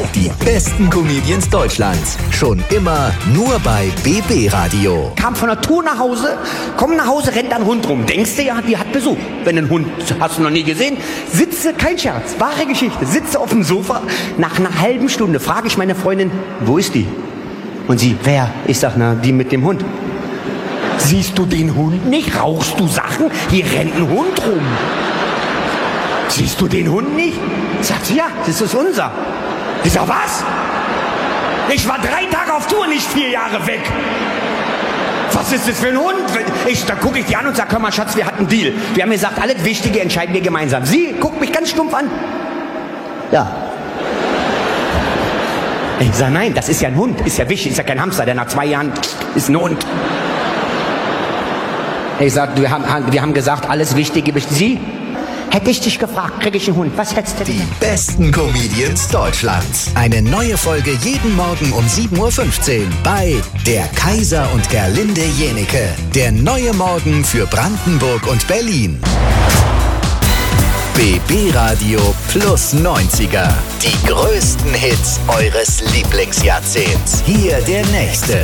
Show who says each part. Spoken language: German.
Speaker 1: Die besten Comedians Deutschlands. Schon immer nur bei BB Radio.
Speaker 2: Kam von der Tour nach Hause, komm nach Hause, rennt ein Hund rum. Denkst du ja, die hat Besuch. Wenn ein Hund, hast du noch nie gesehen, sitze, kein Scherz, wahre Geschichte, sitze auf dem Sofa. Nach einer halben Stunde frage ich meine Freundin, wo ist die? Und sie, wer? Ich sag, na, die mit dem Hund. Siehst du den Hund nicht? Rauchst du Sachen? Hier rennt ein Hund rum. Siehst du den Hund nicht? Sagt sie, ja, das ist unser. Ich sag, was? Ich war 3 Tage auf Tour, nicht 4 Jahre weg. Was ist das für ein Hund? Da gucke ich die an und sag, hör mal, Schatz, wir hatten einen Deal. Wir haben gesagt, alles Wichtige entscheiden wir gemeinsam. Sie guckt mich ganz stumpf an. Ja. Ich sag, nein, das ist ja ein Hund, ist ja wichtig, ist ja kein Hamster, der nach 2 Jahren ist ein Hund. Ich sag, wir haben gesagt, alles Wichtige. Sie? Hätte ich dich gefragt, krieg ich einen Hund. Was hättest du denn?
Speaker 1: Die besten Comedians Deutschlands. Eine neue Folge jeden Morgen um 7.15 Uhr bei Der Kaiser und Gerlinde Jenike. Der neue Morgen für Brandenburg und Berlin. BB Radio plus 90er. Die größten Hits eures Lieblingsjahrzehnts. Hier der nächste.